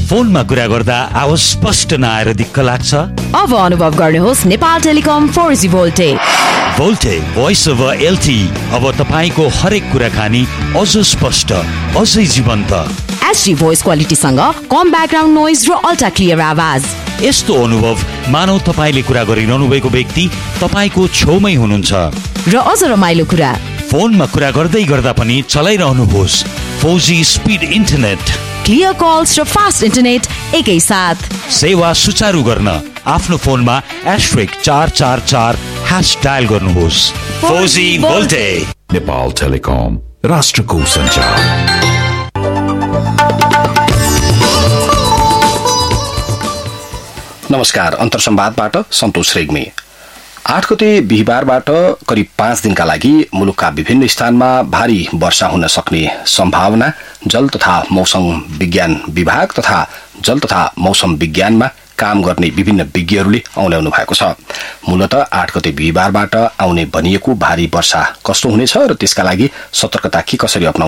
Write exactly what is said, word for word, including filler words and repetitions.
फोनमा कुरा गर्दा आवाज स्पष्ट नआएर दिक्क लाग्छ? अब अनुभव गर्नुहोस् Nepal telecom four G भोल्टे। भोल्टे voice over LT अब तपाईको हरेक कुराकानी अझ स्पष्ट, अझै जीवन्त। एचडी भोइस क्वालिटीसँग कम ब्याकग्राउन्ड नोइज र अल्ट्रा क्लियर आवाज। यस्तो अनुभव मानौ तपाईले कुरा गरिरहनु भएको व्यक्ति तपाईको छेउमै हुनुहुन्छ। र अझ रमाइलो कुरा, फोनमा कुरा गर्दै गर्दा पनि चलाइरहनुहोस् four G speed internet, clear calls र फास्ट इन्टरनेट एकै साथ। सेवा सुचारू गर्न आफ्नो फोनमा एस्ट्रिक चार चार चार ह्यास डायल गर्नुहोस्। Four G भोल्टे। नेपाल टेलिकम, राष्ट्रको सञ्चार। नमस्कार, अन्तर संवादबाट सन्तोष रेग्मी। आठ गते बिहिबारबाट करिब पाँच दिनका लागि मुलुकका विभिन्न स्थानमा भारी वर्षा हुन सक्ने सम्भावना जल तथा मौसम विज्ञान विभाग तथा जल तथा मौसम विज्ञानमा काम गर्ने विभिन्न विज्ञहरूले औल्याउनु भएको छ। मूलतः आठ गते बिहिबारबाट आउने भनिएको भारी वर्षा कस्तो हुनेछ र त्यसका लागि सतर्कता के कसरी अपनाउनु